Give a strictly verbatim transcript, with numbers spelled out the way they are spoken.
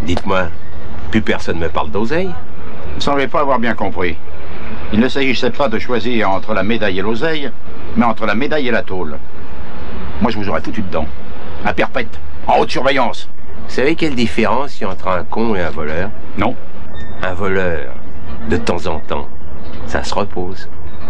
Dites-moi, plus personne me parle d'oseille? Vous ne semblez pas avoir bien compris. Il ne s'agissait pas de choisir entre la médaille et l'oseille, mais entre la médaille et la tôle. Moi, je vous aurais foutu dedans. À perpète, en haute surveillance. Vous savez quelle différence il y a entre un con et un voleur? Non. Un voleur, de temps en temps, ça se repose.